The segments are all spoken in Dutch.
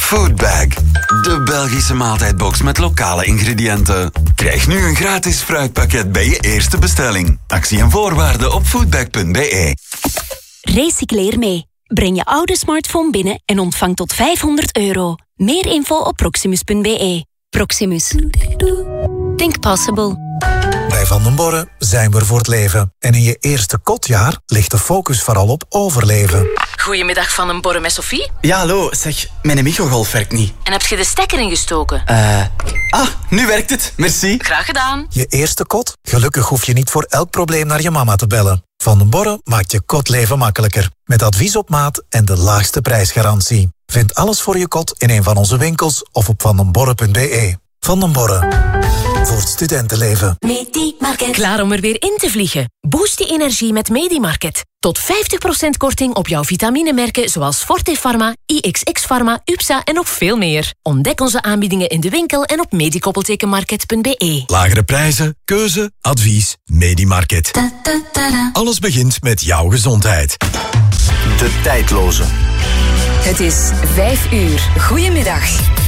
Foodbag, de Belgische maaltijdbox met lokale ingrediënten. Krijg nu een gratis fruitpakket bij je eerste bestelling. Actie en voorwaarden op foodbag.be. Recycleer mee. Breng je oude smartphone binnen en ontvang tot €500. Meer info op proximus.be. Proximus. Think possible. Bij Van den Borre zijn we er voor het leven. En in je eerste kotjaar ligt de focus vooral op overleven. Goedemiddag, Van den Borre met Sophie. Ja, hallo. Zeg, mijn microgolf werkt niet. En heb je de stekker ingestoken? Nu werkt het. Merci. Graag gedaan. Je eerste kot? Gelukkig hoef je niet voor elk probleem naar je mama te bellen. Van den Borre maakt je kotleven makkelijker. Met advies op maat en de laagste prijsgarantie. Vind alles voor je kot in een van onze winkels of op vandenborre.be. Van den Borre. Voor het studentenleven. Medimarket. Klaar om er weer in te vliegen? Boost die energie met Medimarket. Tot 50% korting op jouw vitaminemerken zoals Forte Pharma, IXX Pharma, UPSA en nog veel meer. Ontdek onze aanbiedingen in de winkel en op medikoppeltekenmarket.be. Lagere prijzen, keuze, advies, Medimarket. Alles begint met jouw gezondheid. De tijdloze. Het is 5 uur. Goedemiddag.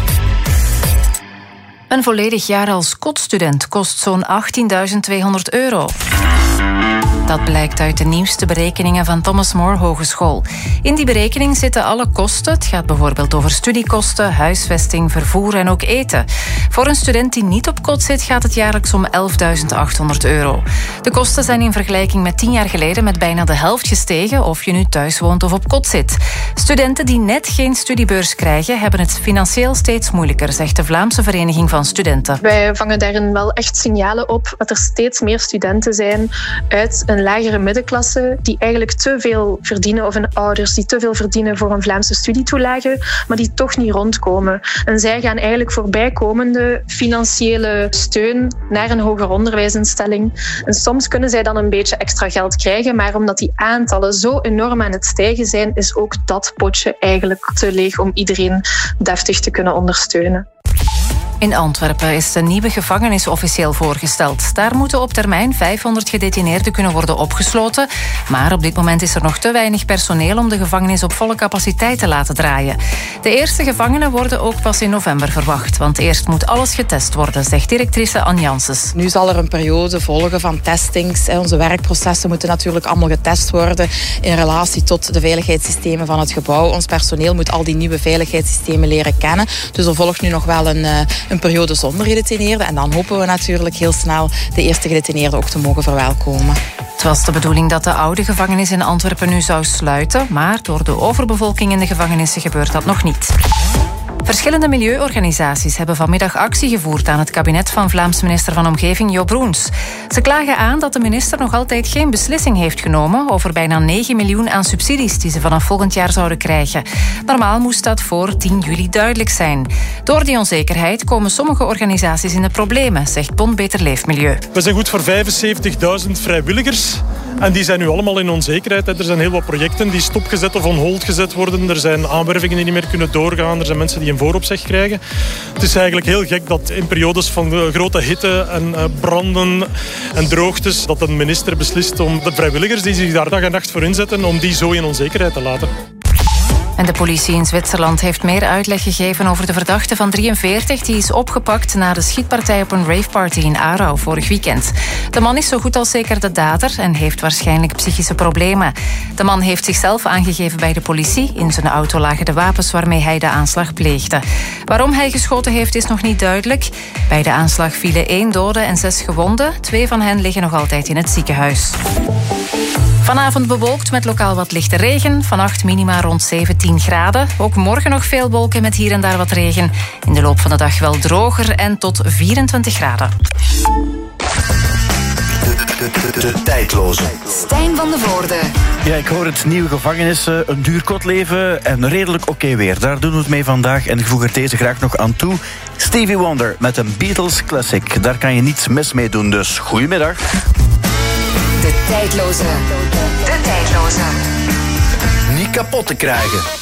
Een volledig jaar als kotstudent kost zo'n €18.200. Dat blijkt uit de nieuwste berekeningen van Thomas More Hogeschool. In die berekening zitten alle kosten. Het gaat bijvoorbeeld over studiekosten, huisvesting, vervoer en ook eten. Voor een student die niet op kot zit, gaat het jaarlijks om €11.800. De kosten zijn in vergelijking met 10 jaar geleden met bijna de helft gestegen, of je nu thuis woont of op kot zit. Studenten die net geen studiebeurs krijgen, hebben het financieel steeds moeilijker, zegt de Vlaamse Vereniging van Studenten. Wij vangen daarin wel echt signalen op dat er steeds meer studenten zijn uit een lagere middenklasse die eigenlijk te veel verdienen, of hun ouders die te veel verdienen voor een Vlaamse studietoelage, maar die toch niet rondkomen. En zij gaan eigenlijk voor bijkomende financiële steun naar een hoger onderwijsinstelling. En soms kunnen zij dan een beetje extra geld krijgen, maar omdat die aantallen zo enorm aan het stijgen zijn, is ook dat potje eigenlijk te leeg om iedereen deftig te kunnen ondersteunen. In Antwerpen is de nieuwe gevangenis officieel voorgesteld. Daar moeten op termijn 500 gedetineerden kunnen worden opgesloten. Maar op dit moment is er nog te weinig personeel om de gevangenis op volle capaciteit te laten draaien. De eerste gevangenen worden ook pas in november verwacht. Want eerst moet alles getest worden, zegt directrice Anne Janssens. Nu zal er een periode volgen van testings. Onze werkprocessen moeten natuurlijk allemaal getest worden in relatie tot de veiligheidssystemen van het gebouw. Ons personeel moet al die nieuwe veiligheidssystemen leren kennen. Dus er volgt nu nog wel een periode zonder gedetineerden. En dan hopen we natuurlijk heel snel de eerste gedetineerden ook te mogen verwelkomen. Het was de bedoeling dat de oude gevangenis in Antwerpen nu zou sluiten, maar door de overbevolking in de gevangenissen gebeurt dat nog niet. Verschillende milieuorganisaties hebben vanmiddag actie gevoerd aan het kabinet van Vlaams minister van Omgeving Jo Broens. Ze klagen aan dat de minister nog altijd geen beslissing heeft genomen over bijna 9 miljoen aan subsidies die ze vanaf volgend jaar zouden krijgen. Normaal moest dat voor 10 juli duidelijk zijn. Door die onzekerheid komen sommige organisaties in de problemen, zegt Bond Beter Leefmilieu. We zijn goed voor 75.000 vrijwilligers. En die zijn nu allemaal in onzekerheid. Er zijn heel wat projecten die stopgezet of on hold gezet worden. Er zijn aanwervingen die niet meer kunnen doorgaan. Er zijn mensen die een vooropzeg krijgen. Het is eigenlijk heel gek dat in periodes van grote hitte en branden en droogtes, dat een minister beslist om de vrijwilligers die zich daar dag en nacht voor inzetten, om die zo in onzekerheid te laten. En de politie in Zwitserland heeft meer uitleg gegeven over de verdachte van 43... die is opgepakt na de schietpartij op een raveparty in Aarau vorig weekend. De man is zo goed als zeker de dader en heeft waarschijnlijk psychische problemen. De man heeft zichzelf aangegeven bij de politie. In zijn auto lagen de wapens waarmee hij de aanslag pleegde. Waarom hij geschoten heeft is nog niet duidelijk. Bij de aanslag vielen 1 dode en 6 gewonden. 2 van hen liggen nog altijd in het ziekenhuis. Vanavond bewolkt met lokaal wat lichte regen. Vannacht minima rond 17 graden. Ook morgen nog veel wolken met hier en daar wat regen. In de loop van de dag wel droger en tot 24 graden. De tijdloze. Stijn van de Voorde. Ja, ik hoor het, nieuwe gevangenis, een duur kotleven en redelijk oké weer. Daar doen we het mee vandaag en ik voeg er deze graag nog aan toe. Stevie Wonder met een Beatles classic. Daar kan je niets mis mee doen, dus goedemiddag. De tijdloze. De tijdloze. Niet kapot te krijgen.